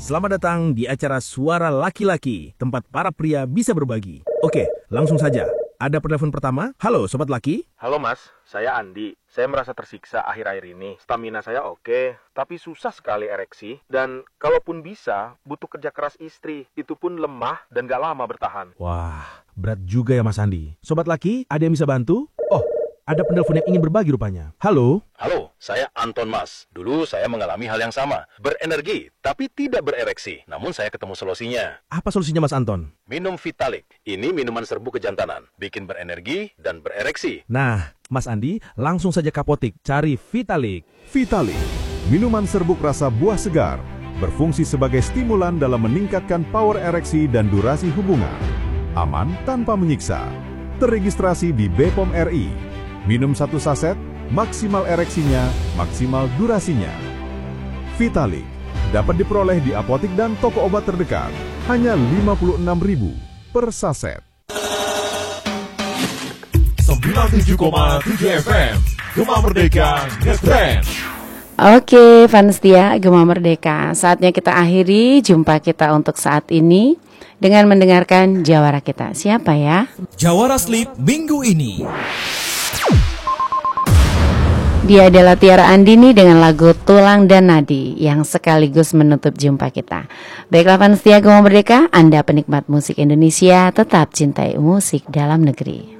Selamat datang di acara Suara Laki-Laki, tempat para pria bisa berbagi. Oke, langsung saja. Ada penelpon pertama. Halo, Sobat Laki. Halo Mas, saya Andi. Saya merasa tersiksa akhir-akhir ini. Stamina saya oke, tapi susah sekali ereksi. Dan kalaupun bisa, butuh kerja keras istri. Itu pun lemah dan gak lama bertahan. Wah, berat juga ya Mas Andi. Sobat Laki, ada yang bisa bantu? Oh, ada penelpon yang ingin berbagi rupanya. Halo? Halo, saya Anton Mas. Dulu saya mengalami hal yang sama. Berenergi, tapi tidak berereksi. Namun saya ketemu solusinya. Apa solusinya Mas Anton? Minum Vitalik. Ini minuman serbu kejantanan. Bikin berenergi dan berereksi. Nah, Mas Andi, langsung saja ke apotik. Cari Vitalik. Vitalik, minuman serbuk rasa buah segar. Berfungsi sebagai stimulan dalam meningkatkan power ereksi dan durasi hubungan. Aman tanpa menyiksa. Terregistrasi di BPOM RI. Minum 1 saset, maksimal ereksinya, maksimal durasinya. Vitalik dapat diperoleh di apotik dan toko obat terdekat. Hanya Rp56.000 per saset. 97,7 FM Gema Merdeka Ngetrend. Oke, fans setia Gema Merdeka. Saatnya kita akhiri jumpa kita untuk saat ini dengan mendengarkan jawara kita. Siapa ya? Jawara Sleep minggu ini. Dia adalah Tiara Andini dengan lagu Tulang dan Nadi yang sekaligus menutup jumpa kita. Baiklah fans setia Gema Merdeka, Anda penikmat musik Indonesia, tetap cintai musik dalam negeri.